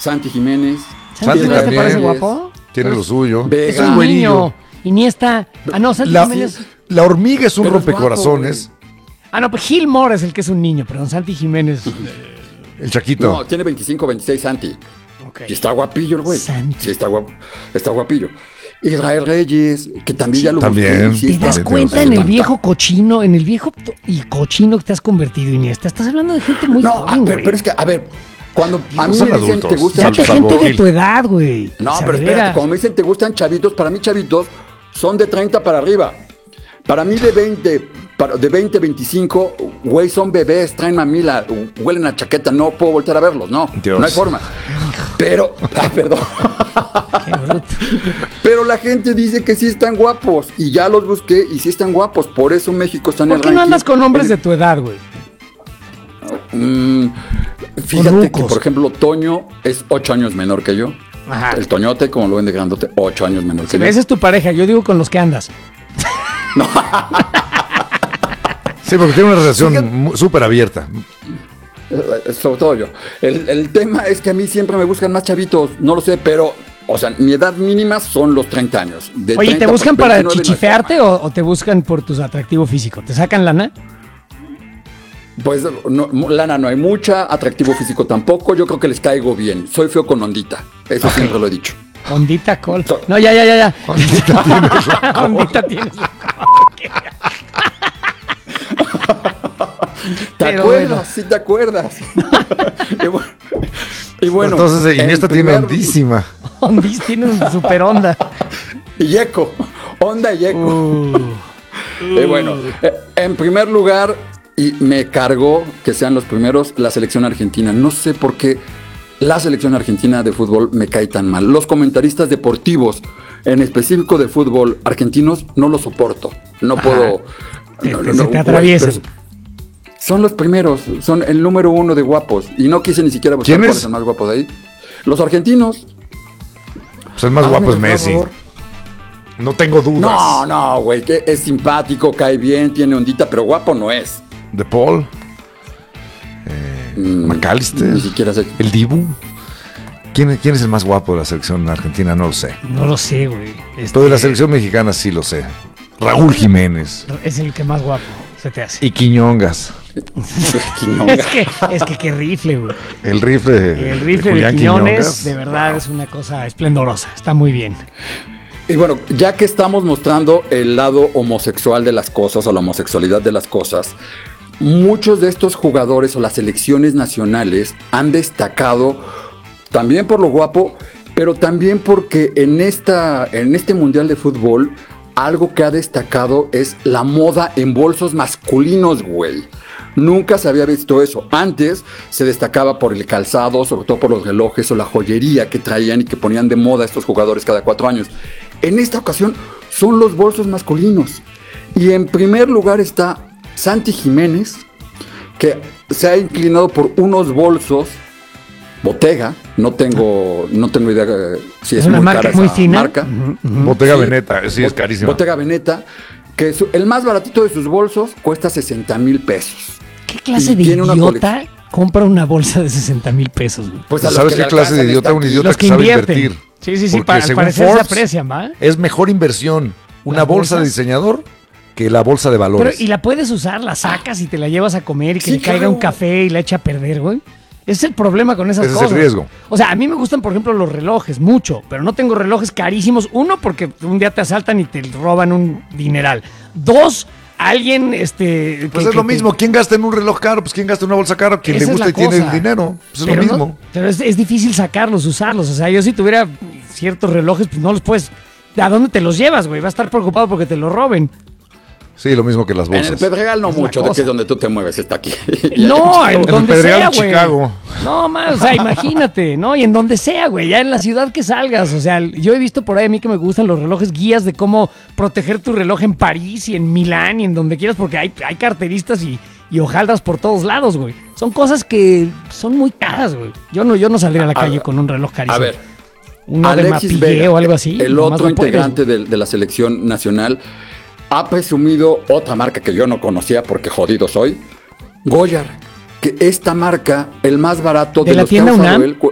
Santi Jiménez. ¿Santi ¿Te también parece guapo? tiene lo suyo. Vega. Eso es buenillo. Iniesta. Ah, no, Santi Jiménez. La hormiga es un Pero es rompecorazones. Ah, no, pues Gil Moore es el que es un niño, perdón, Santi Jiménez. El Chaquito. No, tiene 25, 26 Santi. Ok. Y está guapillo el güey. Santi. Sí, está guapillo. Israel Reyes, que también ya lo también. busqué, sí, ¿Te está- das También cuenta tenemos en el que viejo cochino, en el viejo y cochino que te has convertido, Iniesta? Estás hablando de gente muy No, joven, güey. pero es que, a ver, cuando a mí son me dicen adultos. te gustan Ya que Salvo gente de Gil. tu edad, güey. No, O sea, pero de espérate, veras. cuando me dicen te gustan chavitos, para mí chavitos son de 30 para arriba. Para mí de 20, 25, güey, son bebés, traen mamila, huelen a chaqueta, no puedo volver a verlos, no, Dios. no hay forma. Pero, perdón. Qué bruto. Pero la gente dice que sí están guapos y ya los busqué y sí están guapos, por eso México está en ¿Por el qué no ranking. andas con hombres de tu edad, güey? Fíjate que, rucos. por ejemplo, Toño es 8 años menor que yo. Ajá. El Toñote, como lo ven de grandote, 8 años menor que yo. Esa es tu pareja, yo digo con los que andas. Sí, porque tiene una relación súper abierta. Sobre todo yo. El tema es que a mí siempre me buscan más chavitos, no lo sé, pero, o sea, mi edad mínima son los 30 años. De Oye, ¿te 30 buscan para 29 no hay chichifearte forma. o te buscan por tu atractivo físico? ¿Te sacan lana? Pues, lana no hay mucha, atractivo físico tampoco, yo creo que les caigo bien. Soy feo con ondita, eso siempre lo he dicho. Ondita Col. So- No, ya. Ondita tienes la col. Ondita tienes la ¿Te Pero acuerdas? bueno. Sí, te acuerdas. y bueno, Entonces, en Iniesta tiene primer- ondísima. Ondis tiene un super onda. Y eco, onda y eco. Y bueno, en primer lugar, y me cargó que sean los primeros, la selección argentina. No sé por qué la selección argentina de fútbol me cae tan mal. Los comentaristas deportivos, en específico de fútbol argentinos, no los soporto. No puedo. Se no, te güey, atraviesan. pero son los primeros, son el número 1 de guapos. Y no quise ni siquiera buscar ¿Quién cuál es? es el más guapo de ahí. Los argentinos. Pues el más Hazme guapo es el Messi. favor. No tengo dudas. No, güey, que es simpático, cae bien, tiene ondita, pero guapo no es. De Paul. McAllister. Ni siquiera sé. El Dibu. ¿Quién es el más guapo de la selección argentina? No lo sé. No lo sé, güey. Pero de la selección mexicana sí lo sé. Raúl Jiménez. Es el que más guapo se te hace. Y Quiñongas. Es que qué rifle, güey. El rifle. El rifle de Julián Quiñones, de verdad, es una cosa esplendorosa. Está muy bien. Y bueno, ya que estamos mostrando el lado homosexual de las cosas o la homosexualidad de las cosas, muchos de estos jugadores o las selecciones nacionales han destacado también por lo guapo, pero también porque en este Mundial de Fútbol algo que ha destacado es la moda en bolsos masculinos, güey. Nunca se había visto eso. Antes se destacaba por el calzado, sobre todo por los relojes o la joyería que traían y que ponían de moda estos jugadores cada 4 años. En esta ocasión son los bolsos masculinos. Y en primer lugar está Santi Jiménez, que se ha inclinado por unos bolsos Bottega. No tengo idea si es una muy marca cara muy esa fina. marca. Bottega Sí. Veneta. Sí, es carísimo. Bottega Veneta, que el más baratito de sus bolsos cuesta 60,000 pesos. ¿Qué clase Y de tiene una idiota compra una bolsa de 60,000 pesos, güey? Pues a los ¿Sabes que qué le clase de alcanzan idiota? está Un aquí. idiota Los que que sabe invierten. invertir. Sí, Porque al según parecer se Forbes, aprecian, ¿va? Es mejor inversión una ¿Las bolsa de bolsas? diseñador que la bolsa de Pero, valores. y la puedes usar, la sacas y te la llevas a comer y que Sí, le caiga claro. un café y la echa a perder, güey. Ese es el problema con esas Ese es el cosas. riesgo. O sea, a mí me gustan, por ejemplo, los relojes, mucho, pero no tengo relojes carísimos. Uno, porque un día te asaltan y te roban un dineral. Dos, alguien, Pues que es lo te- mismo. ¿Quién gasta en un reloj caro? Pues ¿quién gasta en una bolsa cara? Quien le Esa es gusta la y tiene cosa. el dinero. Pues es Pero lo no- mismo. pero es difícil sacarlos, usarlos. O sea, yo si tuviera ciertos relojes, pues no los puedes. ¿A dónde te los llevas, güey? Va a estar preocupado porque te los roben. Sí, lo mismo que las En el bolsas. Pedregal no Es la mucho, de cosa. que es donde tú te mueves, está aquí. No, en En el donde Pedregal sea, de güey. Chicago. No, más, o sea, imagínate, ¿no? Y en donde sea, güey, ya en la ciudad que salgas. O sea, yo he visto por ahí a mí que me gustan los relojes, guías de cómo proteger tu reloj en París y en Milán y en donde quieras, porque hay carteristas y hojaldras por todos lados, güey. Son cosas que son muy caras, güey. Yo no saldría a la calle con un reloj carísimo. A ver, Uno de Alexis Mapillé Vega, o algo así. el nomás otro no puedes, integrante güey. de la selección nacional, ha presumido otra marca que yo no conocía porque jodido soy, Goyard. Que esta marca, el más barato ¿De de la los que tienda ha usado UNAM? él,